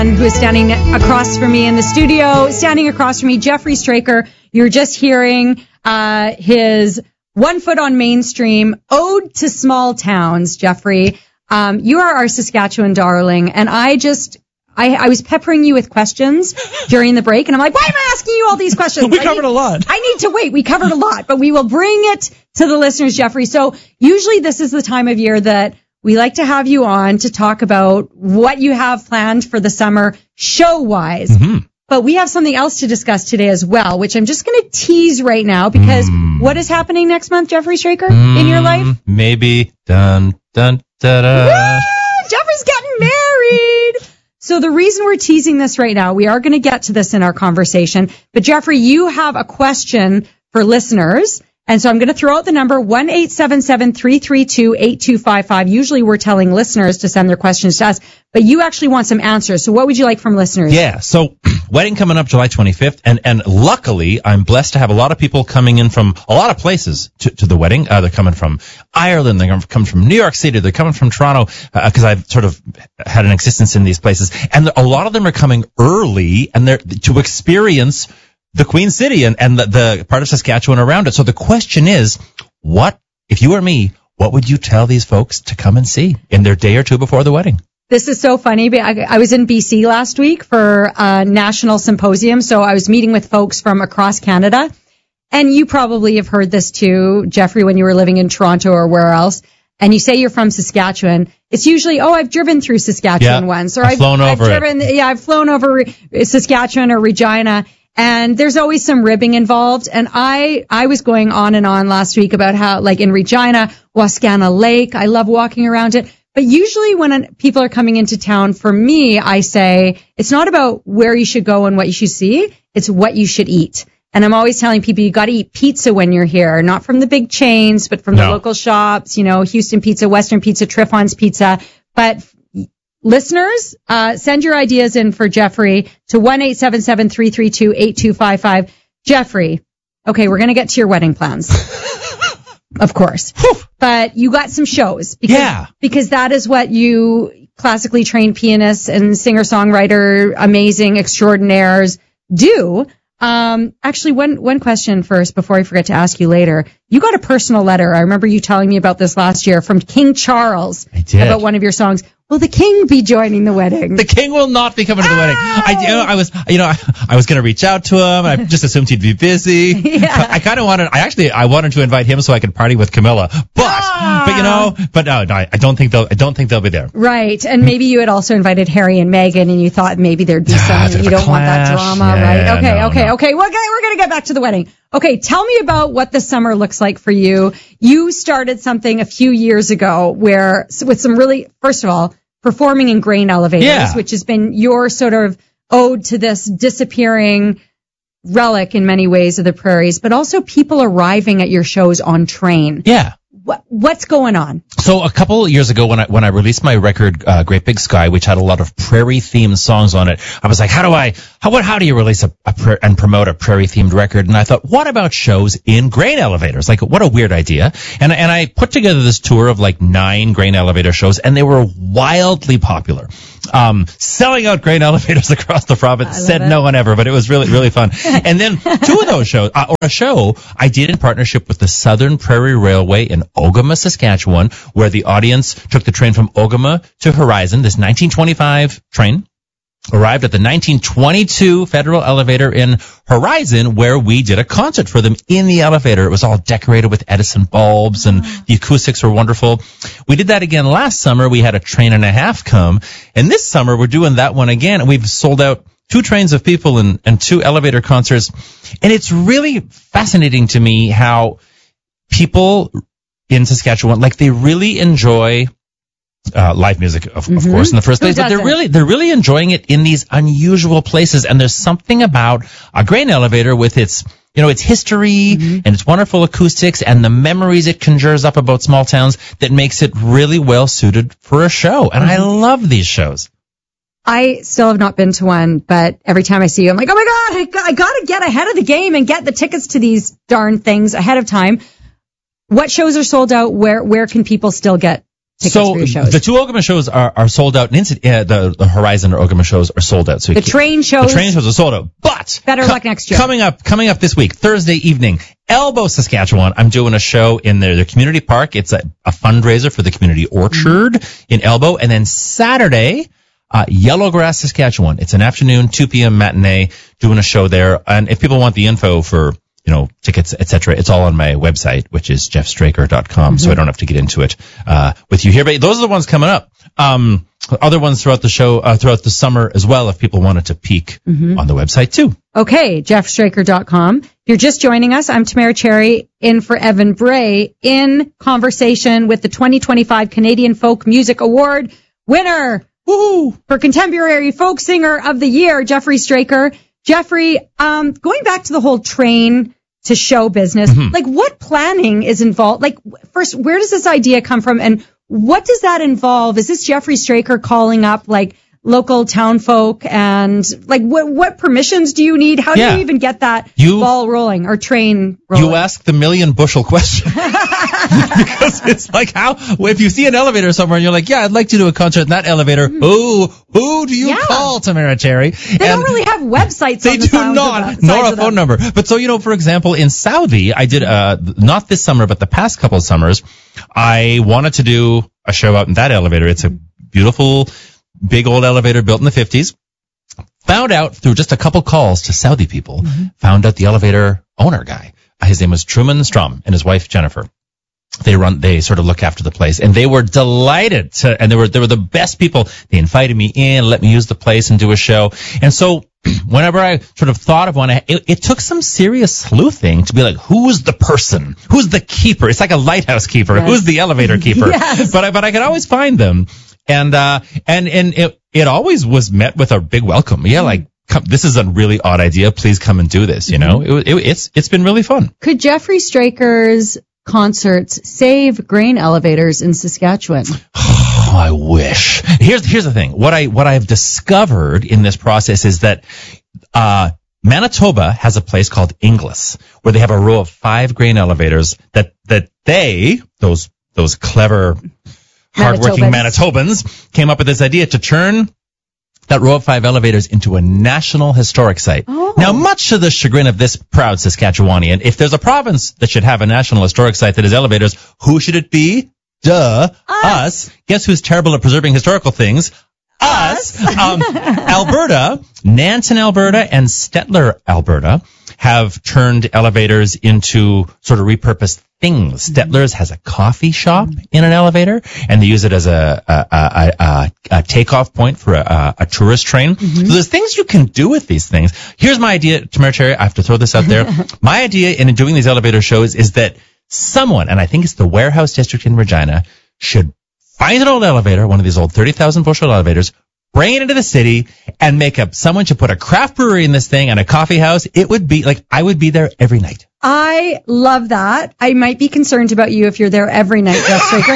who is standing across from me in the studio. Standing across from me, Jeffrey Straker. You're just hearing his One Foot on Mainstream ode to small towns, Jeffrey. You are our Saskatchewan darling, and I was peppering you with questions during the break, and I'm like, why am I asking you all these questions? We covered a lot. I need to wait. We covered a lot, but we will bring it to the listeners, Jeffrey. So usually this is the time of year that we like to have you on to talk about what you have planned for the summer show-wise. Mm-hmm. But we have something else to discuss today as well, which I'm just going to tease right now because what is happening next month, Jeffrey Straker, in your life? Maybe. Dun, dun, da, da. Woo! Jeffrey's getting married. So the reason we're teasing this right now, we are going to get to this in our conversation. But Jeffrey, you have a question for listeners. And so I'm going to throw out the number 1-877-332-8255. Usually we're telling listeners to send their questions to us, but you actually want some answers. So what would you like from listeners? Yeah. So wedding coming up July 25th. And luckily I'm blessed to have a lot of people coming in from a lot of places to the wedding. They're coming from Ireland. They're coming from New York City. They're coming from Toronto, cause I've sort of had an existence in these places. And a lot of them are coming early and they're to experience the Queen City and the part of Saskatchewan around it. So the question is, if you were me, what would you tell these folks to come and see in their day or two before the wedding? This is so funny. I was in BC last week for a national symposium. So I was meeting with folks from across Canada. And you probably have heard this too, Jeffrey, when you were living in Toronto or where else. And you say you're from Saskatchewan. It's usually, I've driven through Saskatchewan once. Or I've flown over Saskatchewan or Regina. And there's always some ribbing involved. And I was going on and on last week about how, like in Regina, Wascana Lake, I love walking around it. But usually when people are coming into town, for me, I say, it's not about where you should go and what you should see. It's what you should eat. And I'm always telling people you got to eat pizza when you're here, not from the big chains, but from the local shops, Houston Pizza, Western Pizza, Triffon's Pizza. But listeners, send your ideas in for Jeffrey to 1-877-332-8255. Jeffrey, okay, we're going to get to your wedding plans. Of course. But you got some shows. Because that is what you classically trained pianists and singer-songwriter, amazing extraordinaires do. Actually, one question first before I forget to ask you later. You got a personal letter. I remember you telling me about this last year from King Charles about one of your songs. Will the king be joining the wedding? The king will not be coming to the wedding. I was going to reach out to him. I just assumed he'd be busy. Yeah. I wanted to invite him so I could party with Camilla. I don't think they'll be there. Right. And maybe you had also invited Harry and Meghan and you thought maybe there'd be some, you don't want that drama, right? Okay. Well, we're going to get back to the wedding. Okay. Tell me about what the summer looks like for you. You started something a few years ago with some really, first of all, performing in grain elevators, which has been your sort of ode to this disappearing relic in many ways of the prairies, but also people arriving at your shows on train. Yeah. What's going on? So a couple of years ago when I released my record, Great Big Sky, which had a lot of prairie themed songs on it, I was like, how do you release and promote a prairie themed record? And I thought, what about shows in grain elevators? Like, what a weird idea. And I put together this tour of like 9 grain elevator shows, and they were wildly popular. Selling out grain elevators across the province, said no one ever, but it was really, really fun. And then 2 of those shows, or a show I did in partnership with the Southern Prairie Railway in Ogama, Saskatchewan, where the audience took the train from Ogama to Horizon, this 1925 train, arrived at the 1922 Federal Elevator in Horizon, where we did a concert for them in the elevator. It was all decorated with Edison bulbs, and the acoustics were wonderful. We did that again last summer. We had a train and a half come, and this summer we're doing that one again, and we've sold out 2 trains of people and 2 elevator concerts. And it's really fascinating to me how people in Saskatchewan, like, they really enjoy live music, of course, in the first place, but they're really enjoying it in these unusual places. And there's something about a grain elevator with its history and its wonderful acoustics and the memories it conjures up about small towns that makes it really well suited for a show. And I love these shows. I still have not been to one, but every time I see you, I'm like, oh my God, I got to get ahead of the game and get the tickets to these darn things ahead of time. What shows are sold out? Where can people still get tickets So for your shows. the two Ogama shows are sold out. The Horizon or Ogama shows are sold out. So The train shows are sold out. But better luck next year. Coming up this week, Thursday evening, Elbow, Saskatchewan. I'm doing a show in their community park. It's a fundraiser for the community orchard in Elbow. And then Saturday, Yellowgrass, Saskatchewan. It's an afternoon, 2 p.m. matinee, doing a show there. And if people want the info for, tickets, etc., it's all on my website, which is jeffstraker.com. So I don't have to get into it, with you here. But those are the ones coming up. Other ones throughout the show, throughout the summer as well, if people wanted to peek on the website too. Okay, jeffstraker.com. If you're just joining us, I'm Tamara Cherry in for Evan Bray in conversation with the 2025 Canadian Folk Music Award winner. Woo! For Contemporary Folk Singer of the Year, Jeffrey Straker. Jeffrey, going back to the whole train to show business, like what planning is involved? Like first, where does this idea come from and what does that involve? Is this Jeffrey Straker calling up like local town folk and like what permissions do you need? How do you even get that ball rolling or train rolling? You ask the million bushel question. Because it's like if you see an elevator somewhere and you're like, yeah, I'd like to do a concert in that elevator. Who do you call, Tamara Cherry? They don't really have websites they on the do not, nor a phone number. But so, for example, in Southie, I did, not this summer, but the past couple of summers, I wanted to do a show out in that elevator. It's a beautiful, big old elevator built in the 50s. Found out through just a couple calls to Saudi people, found out the elevator owner guy. His name was Truman Strom and his wife Jennifer. They sort of look after the place and they were delighted and they were the best people. They invited me in, let me use the place and do a show. And so whenever I sort of thought of one, it took some serious sleuthing to be like, who's the person? Who's the keeper? It's like a lighthouse keeper. Yes. Who's the elevator keeper? Yes. But I could always find them. And it always was met with a big welcome. Yeah, like, this is a really odd idea. Please come and do this. It's been really fun. Could Jeffrey Straker's concerts save grain elevators in Saskatchewan? Oh, I wish. Here's the thing. What I've discovered in this process is that Manitoba has a place called Inglis where they have a row of 5 grain elevators that those clever hardworking Manitobans came up with this idea to turn that row of 5 elevators into a national historic site. Oh. Now, much to the chagrin of this proud Saskatchewanian, if there's a province that should have a national historic site that is elevators, who should it be? Duh. Us. Guess who's terrible at preserving historical things? Us. Alberta, Nanton, Alberta, and Stettler, Alberta, have turned elevators into sort of repurposed things. Stettler's has a coffee shop in an elevator, and they use it as a takeoff point for a tourist train. So there's things you can do with these things. Here's my idea, Tamara Cherry. I have to throw this out there. My idea in doing these elevator shows is that someone, and I think it's the Warehouse District in Regina, should find an old elevator, one of these old 30,000 bushel elevators, bring it into the city, and someone should put a craft brewery in this thing and a coffee house. It would be like, I would be there every night. I love that. I might be concerned about you if you're there every night, Jeff Straker.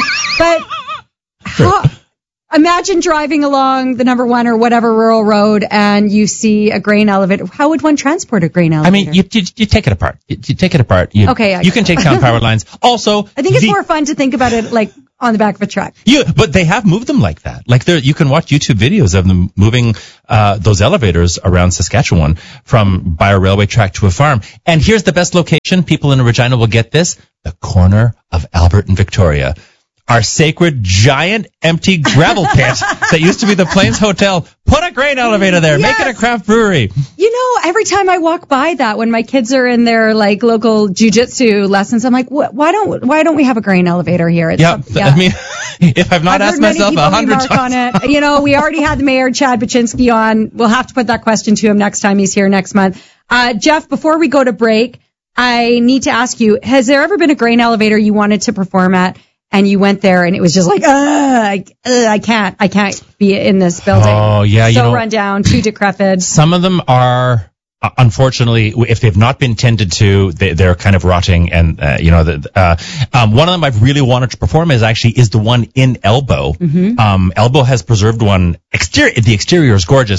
But imagine driving along the number 1 or whatever rural road and you see a grain elevator. How would one transport a grain elevator? I mean, you take it apart. You take it apart. You can take down power lines. Also, I think it's more fun to think about it like on the back of a truck. But they have moved them like that. Like you can watch YouTube videos of them moving those elevators around Saskatchewan by a railway track to a farm. And here's the best location. People in Regina will get this. The corner of Albert and Victoria. Our sacred, giant, empty gravel pit that used to be the Plains Hotel. Put a grain elevator there. Yes. Make it a craft brewery. Every time I walk by that, when my kids are in their like local jujitsu lessons, I'm like, why don't we have a grain elevator here? I mean, if I've not asked myself 100 times. On it. We already had the mayor, Chad Baczynski, on. We'll have to put that question to him next time he's here next month. Jeff, before we go to break, I need to ask you, has there ever been a grain elevator you wanted to perform at? And you went there and it was just like, I can't be in this building. Oh, yeah. So run down, too decrepit. Some of them are, unfortunately, if they've not been tended to, they're kind of rotting. And, one of them I've really wanted to perform is the one in Elbow. Elbow has preserved one. The exterior is gorgeous.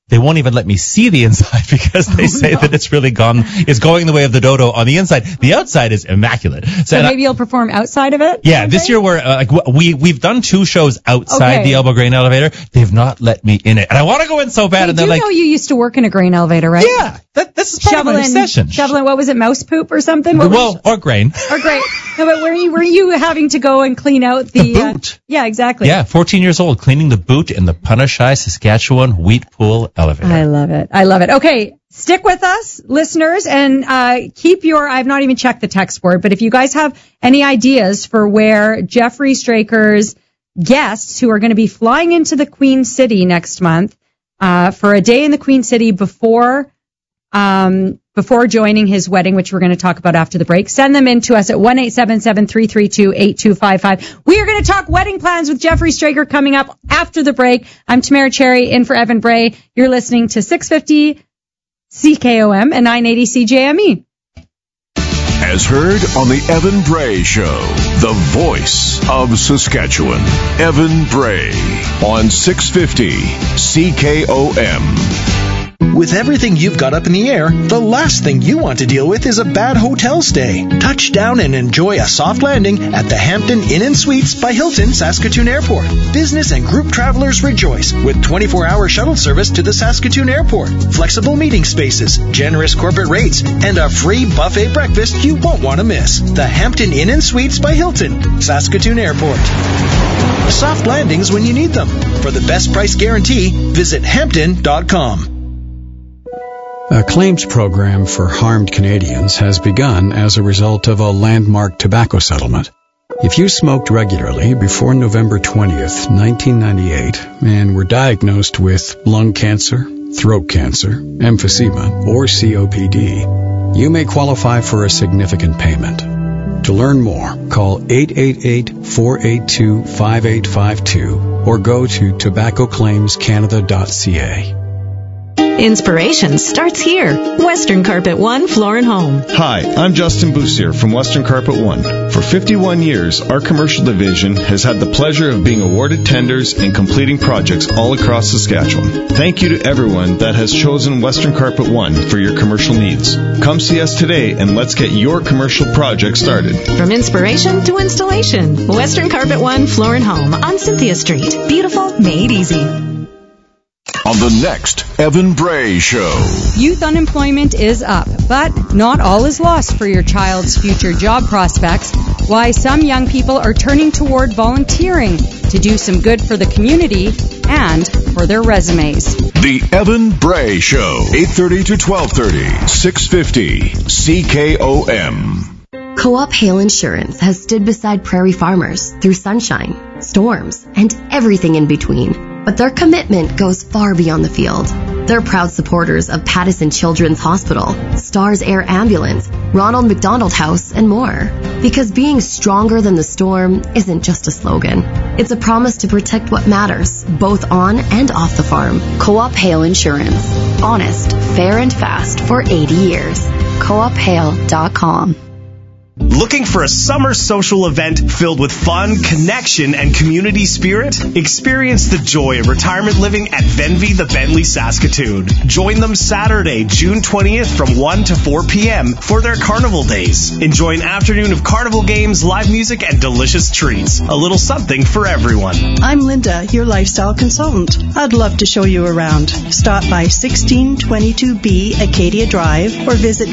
they won't even let me see the inside because they say that it's really is going the way of the dodo on the inside. The outside is immaculate. So maybe you'll perform outside of it? Yeah, this year we've done 2 shows outside the Elbow Grain elevator. They've not let me in it. And I want to go in so bad. And they're like, know you used to work in a grain elevator, right? Yeah. This is part of my obsession. Shoveling, what was it, mouse poop or something? Or grain. Or grain. No, but were you having to go and clean out the boot? Yeah, exactly. Yeah, 14 years old, cleaning the boot in the Punashai, Saskatchewan Wheat Pool elevator. I love it. Okay, stick with us, listeners, and I've not even checked the text board, but if you guys have any ideas for where Jeffrey Straker's guests who are going to be flying into the Queen City next month for a day in the Queen City before joining his wedding, which we're going to talk about after the break, send them in to us at 1-877-332-8255. We are going to talk wedding plans with Jeffrey Straker coming up after the break. I'm Tamara Cherry, in for Evan Bray. You're listening to 650 CKOM and 980 CJME. As heard on the Evan Bray Show, the voice of Saskatchewan, Evan Bray, on 650 CKOM. With everything you've got up in the air, the last thing you want to deal with is a bad hotel stay. Touch down and enjoy a soft landing at the Hampton Inn & Suites by Hilton Saskatoon Airport. Business and group travelers rejoice with 24-hour shuttle service to the Saskatoon Airport, flexible meeting spaces, generous corporate rates, and a free buffet breakfast you won't want to miss. The Hampton Inn & Suites by Hilton, Saskatoon Airport. Soft landings when you need them. For the best price guarantee, visit Hampton.com. A claims program for harmed Canadians has begun as a result of a landmark tobacco settlement. If you smoked regularly before November 20th, 1998, and were diagnosed with lung cancer, throat cancer, emphysema, or COPD, you may qualify for a significant payment. To learn more, call 888-482-5852 or go to tobaccoclaimscanada.ca. Inspiration starts here. Western Carpet One Floor and Home. Hi, I'm Justin Boussier from Western Carpet One. For 51 years, our commercial division has had the pleasure of being awarded tenders and completing projects all across Saskatchewan. Thank you to everyone that has chosen Western Carpet One for your commercial needs. Come see us today and let's get your commercial project started. From inspiration to installation, Western Carpet One Floor and Home on Cynthia Street. Beautiful, made easy. On the next Evan Bray Show. Youth unemployment is up, but not all is lost for your child's future job prospects. Why some young people are turning toward volunteering to do some good for the community and for their resumes. The Evan Bray Show, 8:30 to 12:30, 650 CKOM. Co-op Hail Insurance has stood beside prairie farmers through sunshine, storms, and everything in between. But their commitment goes far beyond the field. They're proud supporters of Pattison Children's Hospital, Stars Air Ambulance, Ronald McDonald House, and more. Because being stronger than the storm isn't just a slogan. It's a promise to protect what matters, both on and off the farm. Co-op Hail Insurance. Honest, fair, and fast for 80 years. CoopHail.com. Looking for a summer social event filled with fun, connection, and community spirit? Experience the joy of retirement living at Venvy the Bentley Saskatoon. Join them Saturday, June 20th from 1 to 4 p.m. for their carnival days. Enjoy an afternoon of carnival games, live music, and delicious treats. A little something for everyone. I'm Linda, your lifestyle consultant. I'd love to show you around. Stop by 1622B Acadia Drive or visit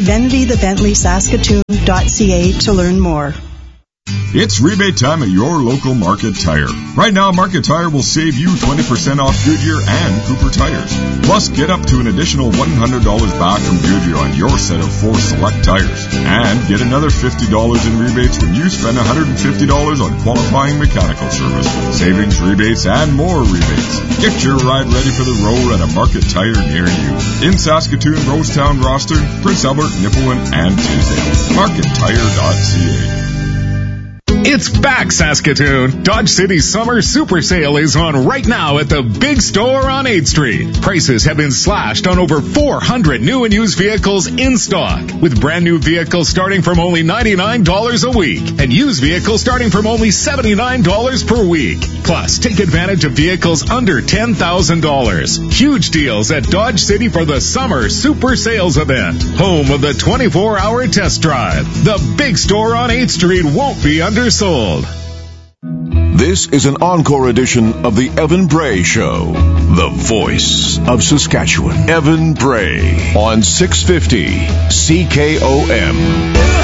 VenvyTheBentleySaskatoon.ca to learn more. It's rebate time at your local Market Tire. Right now, Market Tire will save you 20% off Goodyear and Cooper tires. Plus, get up to an additional $100 back from Goodyear on your set of 4 select tires. And get another $50 in rebates when you spend $150 on qualifying mechanical service. Savings, rebates, and more rebates. Get your ride ready for the road at a Market Tire near you. In Saskatoon, Rosetown, Rosthern, Prince Albert, Nipawin, and Tisdale. MarketTire.ca. It's back, Saskatoon. Dodge City's summer super sale is on right now at the big store on 8th Street. Prices have been slashed on over 400 new and used vehicles in stock, with brand new vehicles starting from only $99 a week and used vehicles starting from only $79 per week. Plus, take advantage of vehicles under $10,000. Huge deals at Dodge City for the summer super sales event. Home of the 24-hour test drive. The big store on 8th Street won't be undersold. This is an encore edition of the Evan Bray Show, the voice of Saskatchewan. Evan Bray on 650 CKOM.